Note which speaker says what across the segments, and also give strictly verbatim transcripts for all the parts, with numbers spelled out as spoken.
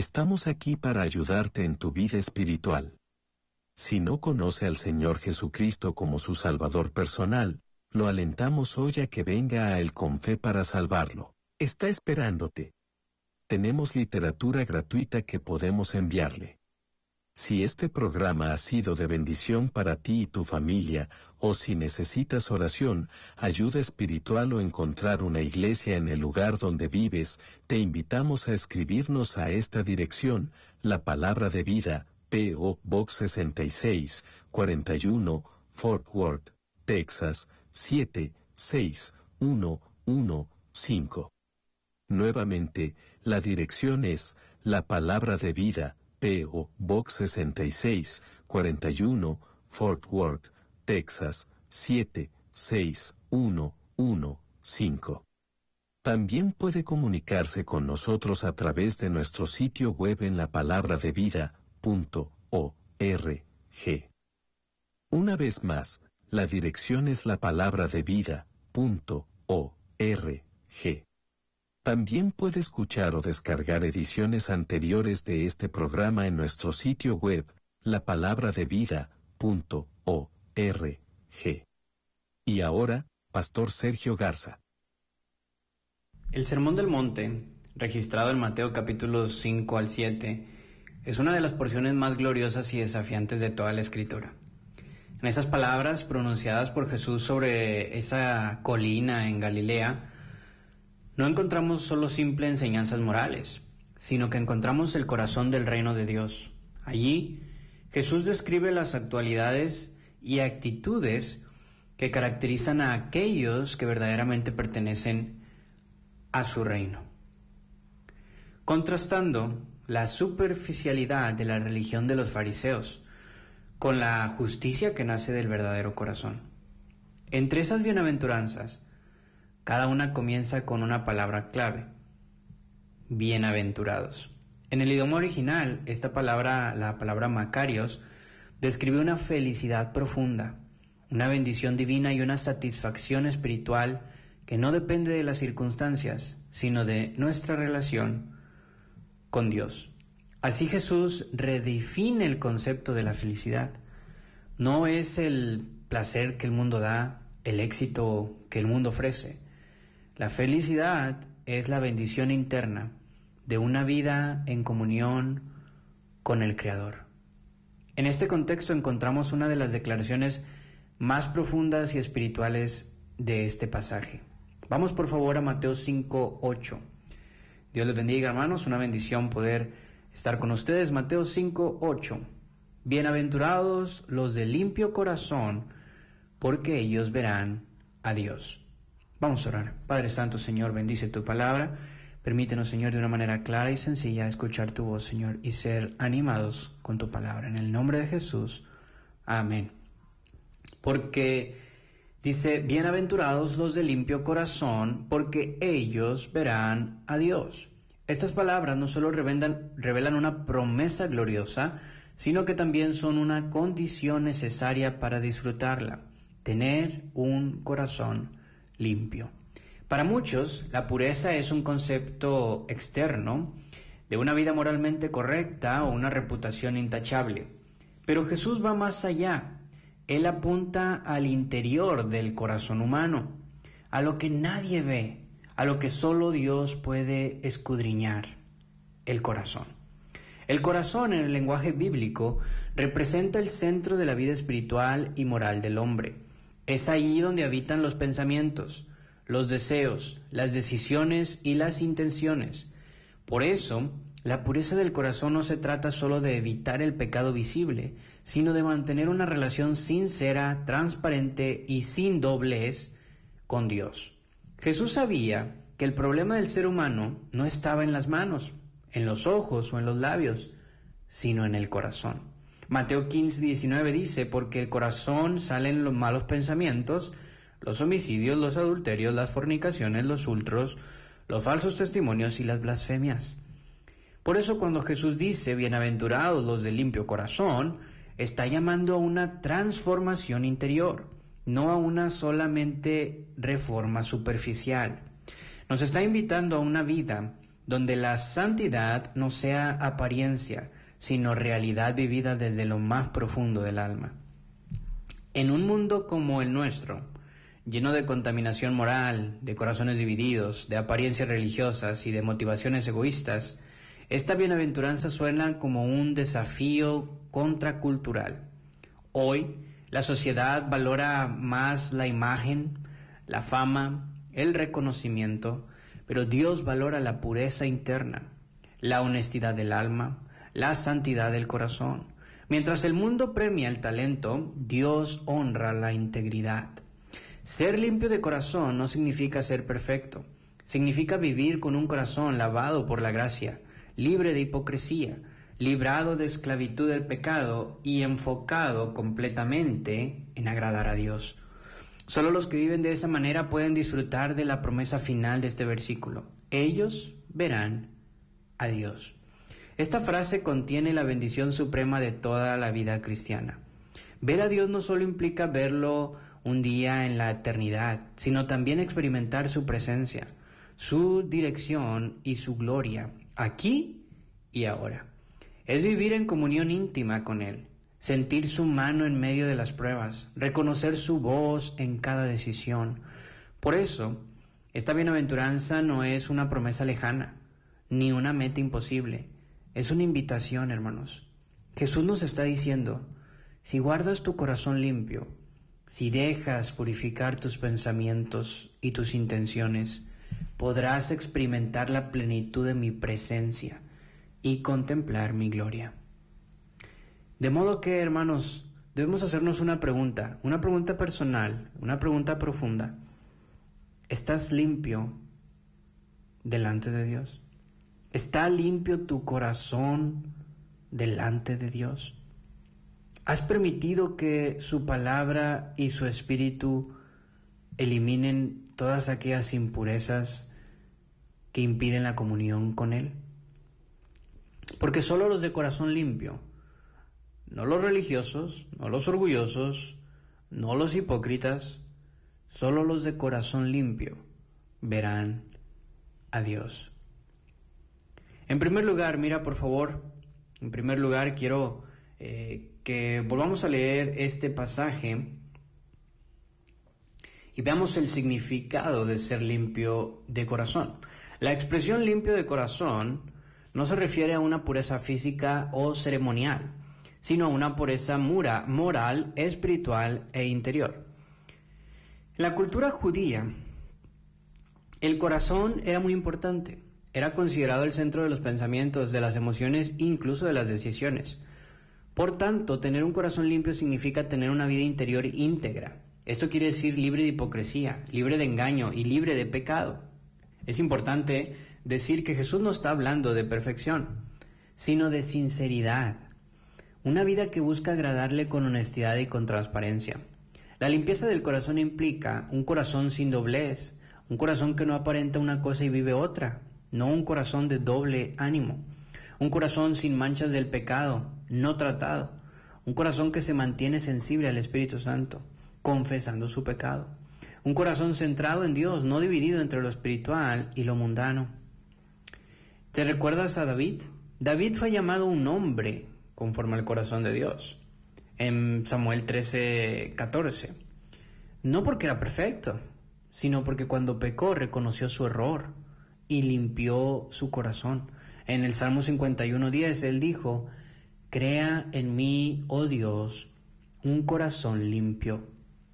Speaker 1: Estamos aquí para ayudarte en tu vida espiritual. Si no conoce al Señor Jesucristo como su Salvador personal, lo alentamos hoy a que venga a Él con fe para salvarlo. Está esperándote. Tenemos literatura gratuita que podemos enviarle. Si este programa ha sido de bendición para ti y tu familia, o si necesitas oración, ayuda espiritual o encontrar una iglesia en el lugar donde vives, te invitamos a escribirnos a esta dirección, La Palabra de Vida, P O Box sesenta y seis, cuarenta y uno, Fort Worth, Texas, siete seis uno uno cinco. Nuevamente, la dirección es La Palabra de Vida, P O Box sesenta y seis, cuarenta y uno, Fort Worth, Texas, siete seis uno uno cinco. También puede comunicarse con nosotros a través de nuestro sitio web en lapalabradevida punto org. Una vez más, la dirección es lapalabradevida punto org. También puede escuchar o descargar ediciones anteriores de este programa en nuestro sitio web, lapalabradevida punto org. Y ahora, Pastor Sergio Garza.
Speaker 2: El Sermón del Monte, registrado en Mateo capítulos cinco al siete, es una de las porciones más gloriosas y desafiantes de toda la Escritura. En esas palabras pronunciadas por Jesús sobre esa colina en Galilea, no encontramos solo simples enseñanzas morales, sino que encontramos el corazón del reino de Dios. Allí, Jesús describe las actualidades y actitudes que caracterizan a aquellos que verdaderamente pertenecen a su reino, contrastando la superficialidad de la religión de los fariseos con la justicia que nace del verdadero corazón. Entre esas bienaventuranzas, cada una comienza con una palabra clave: bienaventurados. En el idioma original, esta palabra, la palabra Makarios, describe una felicidad profunda, una bendición divina y una satisfacción espiritual que no depende de las circunstancias, sino de nuestra relación con Dios. Así Jesús redefine el concepto de la felicidad. No es el placer que el mundo da, el éxito que el mundo ofrece. La felicidad es la bendición interna de una vida en comunión con el Creador. En este contexto encontramos una de las declaraciones más profundas y espirituales de este pasaje. Vamos por favor a Mateo cinco ocho. Dios les bendiga, hermanos, una bendición poder estar con ustedes. Mateo cinco ocho. Bienaventurados los de limpio corazón, porque ellos verán a Dios. Vamos a orar. Padre Santo, Señor, bendice tu palabra. Permítenos, Señor, de una manera clara y sencilla escuchar tu voz, Señor, y ser animados con tu palabra. En el nombre de Jesús. Amén. Porque dice, bienaventurados los de limpio corazón, porque ellos verán a Dios. Estas palabras no solo revelan, revelan una promesa gloriosa, sino que también son una condición necesaria para disfrutarla: tener un corazón limpio. Para muchos, la pureza es un concepto externo de una vida moralmente correcta o una reputación intachable. Pero Jesús va más allá. Él apunta al interior del corazón humano, a lo que nadie ve, a lo que solo Dios puede escudriñar: el corazón. El corazón, en el lenguaje bíblico, representa el centro de la vida espiritual y moral del hombre. Es allí donde habitan los pensamientos, los deseos, las decisiones y las intenciones. Por eso, la pureza del corazón no se trata solo de evitar el pecado visible, sino de mantener una relación sincera, transparente y sin doblez con Dios. Jesús sabía que el problema del ser humano no estaba en las manos, en los ojos o en los labios, sino en el corazón. Mateo quince diecinueve dice, porque el corazón salen los malos pensamientos, los homicidios, los adulterios, las fornicaciones, los hurtos, los falsos testimonios y las blasfemias. Por eso cuando Jesús dice, bienaventurados los de limpio corazón, está llamando a una transformación interior, no a una solamente reforma superficial. Nos está invitando a una vida donde la santidad no sea apariencia, sino realidad vivida desde lo más profundo del alma. En un mundo como el nuestro, lleno de contaminación moral, de corazones divididos, de apariencias religiosas y de motivaciones egoístas, esta bienaventuranza suena como un desafío contracultural. Hoy, la sociedad valora más la imagen, la fama, el reconocimiento, pero Dios valora la pureza interna, la honestidad del alma, la santidad del corazón. Mientras el mundo premia el talento, Dios honra la integridad. Ser limpio de corazón no significa ser perfecto, significa vivir con un corazón lavado por la gracia, libre de hipocresía, librado de esclavitud del pecado y enfocado completamente en agradar a Dios. Solo los que viven de esa manera pueden disfrutar de la promesa final de este versículo. Ellos verán a Dios. Esta frase contiene la bendición suprema de toda la vida cristiana. Ver a Dios no solo implica verlo un día en la eternidad, sino también experimentar su presencia, su dirección y su gloria, aquí y ahora. Es vivir en comunión íntima con Él, sentir su mano en medio de las pruebas, reconocer su voz en cada decisión. Por eso, esta bienaventuranza no es una promesa lejana, ni una meta imposible. Es una invitación, hermanos. Jesús nos está diciendo, si guardas tu corazón limpio, si dejas purificar tus pensamientos y tus intenciones, podrás experimentar la plenitud de mi presencia y contemplar mi gloria. De modo que, hermanos, debemos hacernos una pregunta, una pregunta personal, una pregunta profunda. ¿Estás limpio delante de Dios? ¿Está limpio tu corazón delante de Dios? ¿Has permitido que su palabra y su espíritu eliminen todas aquellas impurezas que impiden la comunión con Él? Porque solo los de corazón limpio, no los religiosos, no los orgullosos, no los hipócritas, solo los de corazón limpio verán a Dios. En primer lugar, mira por favor, en primer lugar quiero eh, que volvamos a leer este pasaje y veamos el significado de ser limpio de corazón. La expresión limpio de corazón no se refiere a una pureza física o ceremonial, sino a una pureza mura, moral, espiritual e interior. En la cultura judía, el corazón era muy importante. Era considerado el centro de los pensamientos, de las emociones, incluso de las decisiones. Por tanto, tener un corazón limpio significa tener una vida interior íntegra. Esto quiere decir libre de hipocresía, libre de engaño y libre de pecado. Es importante decir que Jesús no está hablando de perfección, sino de sinceridad. Una vida que busca agradarle con honestidad y con transparencia. La limpieza del corazón implica un corazón sin doblez, un corazón que no aparenta una cosa y vive otra. No un corazón de doble ánimo, un corazón sin manchas del pecado, no tratado, un corazón que se mantiene sensible al Espíritu Santo, confesando su pecado, un corazón centrado en Dios, no dividido entre lo espiritual y lo mundano. ¿Te recuerdas a David? David fue llamado un hombre conforme al corazón de Dios, en Samuel trece, catorce, no porque era perfecto, sino porque cuando pecó reconoció su error y limpió su corazón. En el Salmo cincuenta y uno, diez, él dijo, crea en mí, oh Dios, un corazón limpio.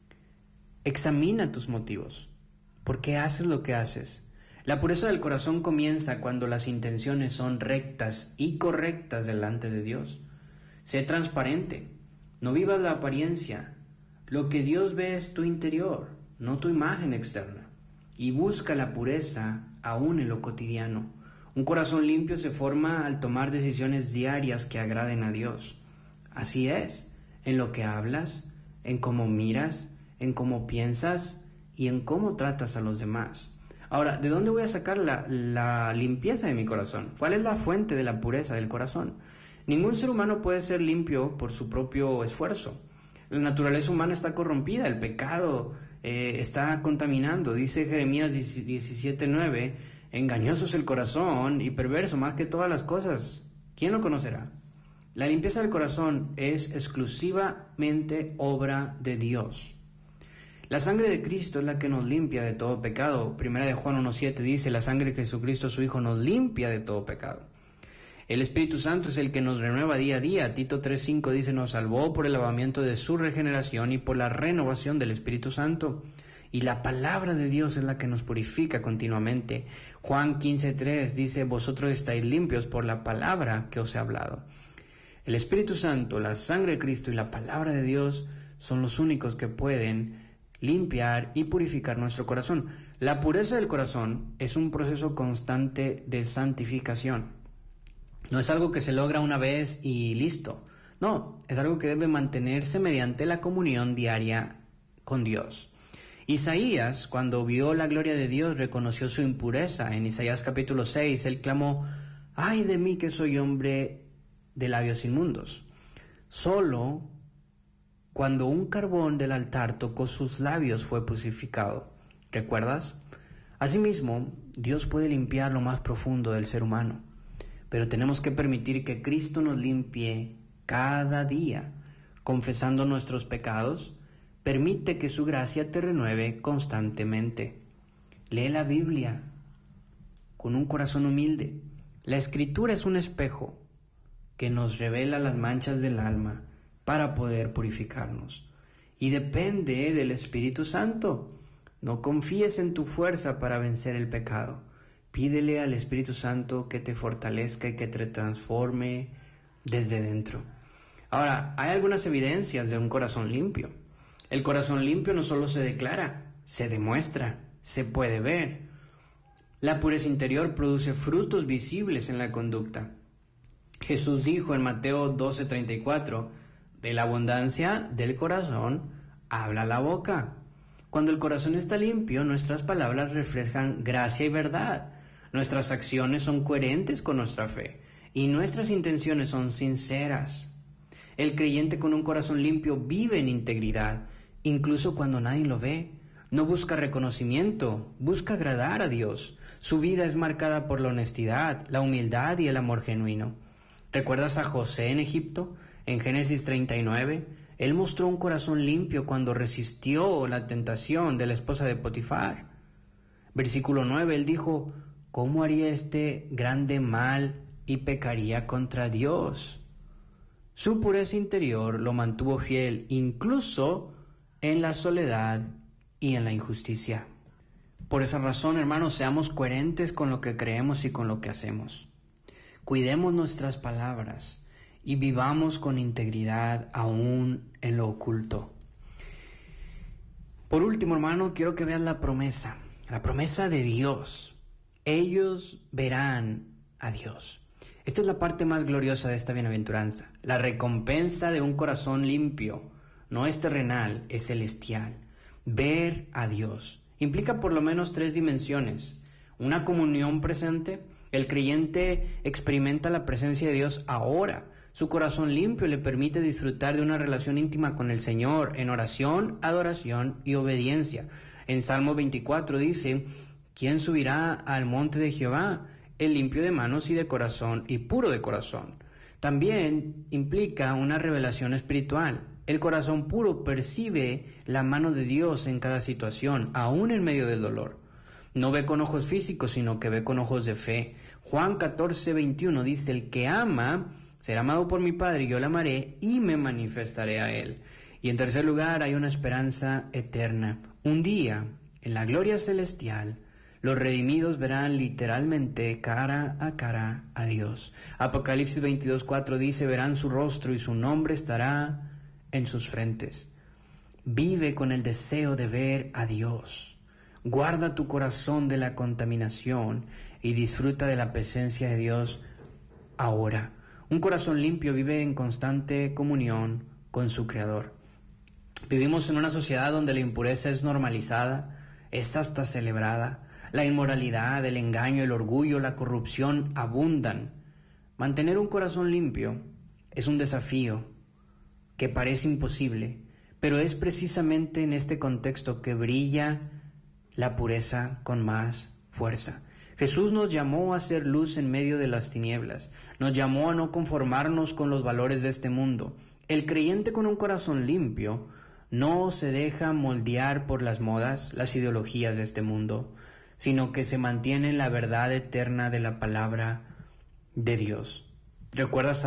Speaker 2: Examina tus motivos. ¿Por qué haces lo que haces? La pureza del corazón comienza cuando las intenciones son rectas y correctas delante de Dios. Sé transparente, no vivas la apariencia. Lo que Dios ve es tu interior, no tu imagen externa. Y busca la pureza aún en lo cotidiano. Un corazón limpio se forma al tomar decisiones diarias que agraden a Dios. Así es, en lo que hablas, en cómo miras, en cómo piensas y en cómo tratas a los demás. Ahora, ¿de dónde voy a sacar la, la limpieza de mi corazón? ¿Cuál es la fuente de la pureza del corazón? Ningún ser humano puede ser limpio por su propio esfuerzo. La naturaleza humana está corrompida, el pecado eh, está contaminando. Dice Jeremías diecisiete nueve, engañoso es el corazón y perverso más que todas las cosas. ¿Quién lo conocerá? La limpieza del corazón es exclusivamente obra de Dios. La sangre de Cristo es la que nos limpia de todo pecado. Primera de Juan uno siete dice, la sangre de Jesucristo su Hijo nos limpia de todo pecado. El Espíritu Santo es el que nos renueva día a día. Tito tres cinco dice, nos salvó por el lavamiento de su regeneración y por la renovación del Espíritu Santo. Y la palabra de Dios es la que nos purifica continuamente. Juan quince tres dice, vosotros estáis limpios por la palabra que os he hablado. El Espíritu Santo, la sangre de Cristo y la palabra de Dios son los únicos que pueden limpiar y purificar nuestro corazón. La pureza del corazón es un proceso constante de santificación. No es algo que se logra una vez y listo. No, es algo que debe mantenerse mediante la comunión diaria con Dios. Isaías, cuando vio la gloria de Dios, reconoció su impureza. En Isaías capítulo seis, él clamó, ¡ay de mí que soy hombre de labios inmundos! Solo cuando un carbón del altar tocó sus labios fue purificado. ¿Recuerdas? Asimismo, Dios puede limpiar lo más profundo del ser humano, pero tenemos que permitir que Cristo nos limpie cada día, confesando nuestros pecados. Permite que su gracia te renueve constantemente. Lee la Biblia con un corazón humilde. La Escritura es un espejo que nos revela las manchas del alma para poder purificarnos. Y depende del Espíritu Santo. No confíes en tu fuerza para vencer el pecado. Pídele al Espíritu Santo que te fortalezca y que te transforme desde dentro. Ahora, hay algunas evidencias de un corazón limpio. El corazón limpio no solo se declara, se demuestra, se puede ver. La pureza interior produce frutos visibles en la conducta. Jesús dijo en Mateo doce treinta y cuatro, de la abundancia del corazón habla la boca. Cuando el corazón está limpio, nuestras palabras reflejan gracia y verdad. Nuestras acciones son coherentes con nuestra fe y nuestras intenciones son sinceras. El creyente con un corazón limpio vive en integridad, incluso cuando nadie lo ve. No busca reconocimiento, busca agradar a Dios. Su vida es marcada por la honestidad, la humildad y el amor genuino. ¿Recuerdas a José en Egipto? En Génesis treinta y nueve, él mostró un corazón limpio cuando resistió la tentación de la esposa de Potifar. Versículo nueve, él dijo, ¿cómo haría este grande mal y pecaría contra Dios? Su pureza interior lo mantuvo fiel incluso en la soledad y en la injusticia. Por esa razón, hermanos, seamos coherentes con lo que creemos y con lo que hacemos. Cuidemos nuestras palabras y vivamos con integridad aún en lo oculto. Por último, hermano, quiero que veas la promesa, la promesa de Dios. Ellos verán a Dios. Esta es la parte más gloriosa de esta bienaventuranza. La recompensa de un corazón limpio no es terrenal, es celestial. Ver a Dios implica por lo menos tres dimensiones. Una comunión presente. El creyente experimenta la presencia de Dios ahora. Su corazón limpio le permite disfrutar de una relación íntima con el Señor en oración, adoración y obediencia. En Salmo veinticuatro dice, ¿quién subirá al monte de Jehová? El limpio de manos y de corazón y puro de corazón. También implica una revelación espiritual. El corazón puro percibe la mano de Dios en cada situación, aún en medio del dolor. No ve con ojos físicos, sino que ve con ojos de fe. Juan catorce veintiuno dice, el que ama será amado por mi Padre, y yo le amaré y me manifestaré a él. Y en tercer lugar hay una esperanza eterna. Un día, en la gloria celestial, los redimidos verán literalmente cara a cara a Dios. Apocalipsis veintidós cuatro dice, verán su rostro y su nombre estará en sus frentes. Vive con el deseo de ver a Dios. Guarda tu corazón de la contaminación y disfruta de la presencia de Dios ahora. Un corazón limpio vive en constante comunión con su Creador. Vivimos en una sociedad donde la impureza es normalizada, es hasta celebrada. La inmoralidad, el engaño, el orgullo, la corrupción abundan. Mantener un corazón limpio es un desafío que parece imposible, pero es precisamente en este contexto que brilla la pureza con más fuerza. Jesús nos llamó a ser luz en medio de las tinieblas, nos llamó a no conformarnos con los valores de este mundo. El creyente con un corazón limpio no se deja moldear por las modas, las ideologías de este mundo, sino que se mantiene en la verdad eterna de la palabra de Dios. ¿Recuerdas